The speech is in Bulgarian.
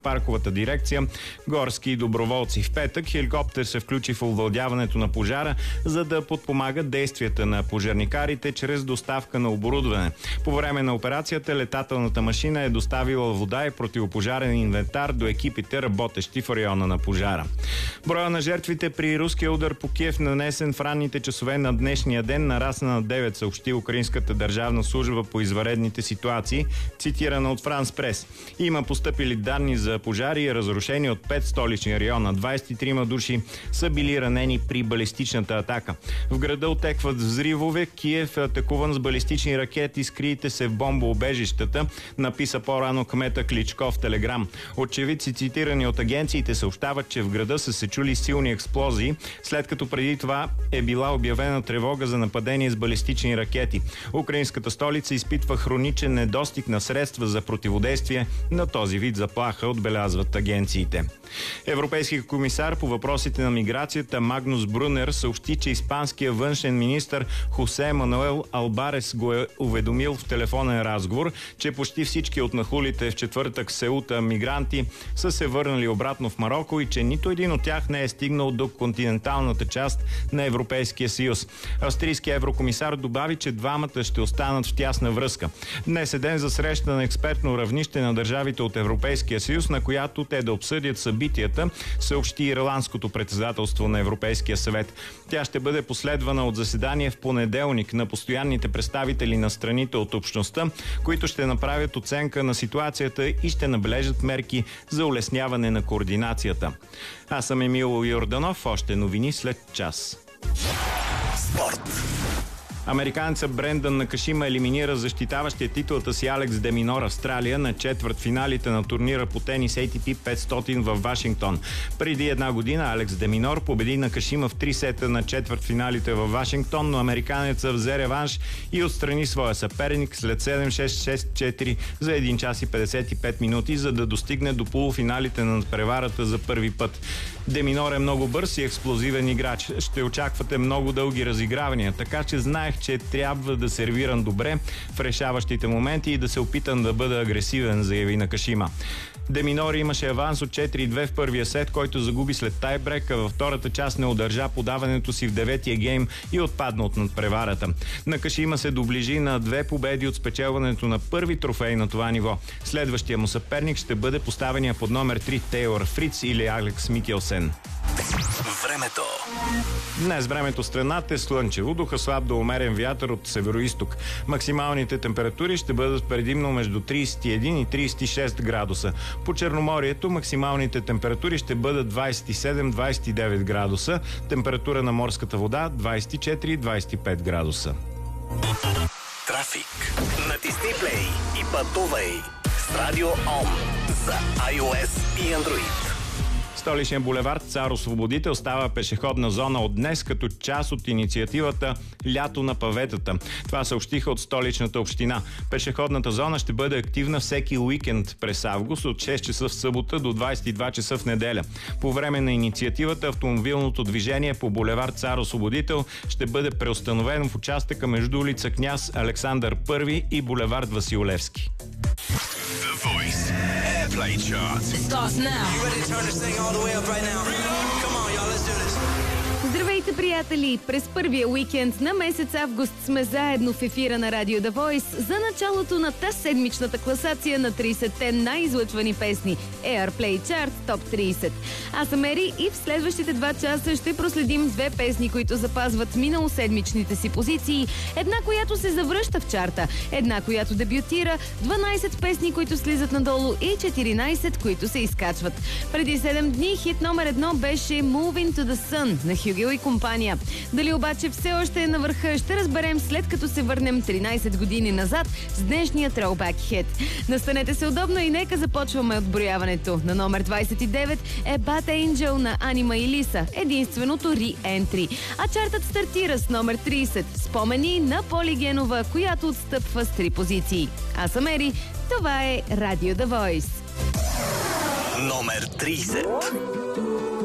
парковата дирекция горски доброволци. В петък хеликоптер се включи в овладяването на пожара, за да подпомага действията на пожарникарите чрез доставка на оборудване. По време на операцията летателната машина е доставила вода и противопожарен инвентар до екипите, работещи в района на пожара. Броя на жертвите при руския удар по Киев, нанесен в ранните часове на днешния ден, нарасна на 9, съобщи Украинската държавна служба по извънредните ситуации, цитирана от Франс Прес. Има постъпили данни за пожари и разрушени от 5 столични района. 23 души са били ранени при балистичната атака. В града отекват взривове. Киев е атакуван с балистични ракети. Скриете се в бомбоубежищата, написа по-рано кмета Кличко в Телеграм. Очевидци, цитирани от агенциите, съобщават, че в града са се чули силни експлозии, след като преди това е била обявена тревога за нападение с балистични ракети. Украинската столица изпитва хроничен недостиг на средства за противодействие на този вид заплаха, отбелязват агенциите. Европейският комисар по въпросите на миграцията Магнус Брунер съобщи, че испанският външен министър Хосе Мануел Албарес го е уведомил в телефонен разговор, че почти всички от нахлулите в четвъртък в Сеута мигранти са се върнали обратно в Мароко и че нито един от тях не е стигнал до континенталната част на Европейския съюз. Австрийският еврокомисар добави, че двамата ще останат в тясна връзка. Днес е ден за среща на експертно равнище на държавите от Европейския съюз, на която те да обсъдят събитията, съобщи ирландското председателство на Европейския съвет. Тя ще бъде последвана от заседание в понеделник на постоянните представители на страните от общността, които ще направят оценка на ситуацията и ще набележат мерки за улесняване на координацията. Аз съм Емил Йорданов. Още новини след час. Спорт. Американецът Брендан Накашима елиминира защитаващия титлата си Алекс де Минор Австралия на четвъртфиналите на турнира по тенис ATP 500 в Вашингтон. Преди една година Алекс де Минор победи Накашима в 3 сета на четвъртфиналите в Вашингтон, но американецът взе реванш и отстрани своя съперник след 7-6-6-4 за 1 час и 55 минути, за да достигне до полуфиналите на преварата за първи път. Де Минор е много бърз и експлозивен играч. Ще очаквате много дълги разигравания, така че знаех, че трябва да сервирам добре в решаващите моменти и да се опитам да бъда агресивен, заяви Накашима. Де Минор имаше аванс от 4-2 в първия сет, който загуби след тайбрек, а във втората част не удържа подаването си в 9-я гейм и отпадна от надпреварата. Накашима се доближи на 2 победи от спечелването на първи трофей на това ниво. Следващия му съперник ще бъде поставения под номер 3 Тейлор Фриц или Алекс Микелсен. Времето. Днес времето в страната е слънчево, духа слаб до умерен вятър от североизток. Максималните температури ще бъдат предимно между 31 и 36 градуса. По Черноморието максималните температури ще бъдат 27-29 градуса, температура на морската вода 24-25 градуса. Трафик. Натисни плей и пътувай с Радио Ом за iOS и Android. Столичният булевард Цар Освободител става пешеходна зона от днес като част от инициативата Лято на паветата. Това съобщиха от Столичната община. Пешеходната зона ще бъде активна всеки уикенд през август от 6 часа в събота до 22 часа в неделя. По време на инициативата автомобилното движение по булевард Цар Освободител ще бъде преустановено в участъка между улица Княз Александър I и булевард Васил Левски. The Voice Airplay Chart. It starts now. You ready to turn this thing all the way up right now? Come on, y'all, let's do this. Здравейте, приятели! През първия уикенд на месец август сме заедно в ефира на Радио The Voice за началото на тази седмичната класация на 30-те най-излъчвани песни Airplay Chart Top 30. Аз съм Ери и в следващите 2 часа ще проследим 2 песни, които запазват миналоседмичните си позиции, една, която се завръща в чарта, една, която дебютира, 12 песни, които слизат надолу и 14, които се изкачват. Преди 7 дни хит номер 1 беше Moving to the Sun на Хюгел и компания. Дали обаче все още е на върха, ще разберем след като се върнем 13 години назад с днешния Throwback Hit. Настанете се удобно и нека започваме отброяването. На номер 29 е Bad Angel на Анима и Лиса, единственото re-entry. А чартът стартира с номер 30, спомени на Поли Генова, която отстъпва с 3 позиции. Аз съм Ери, това е Радио The Voice. Номер 30.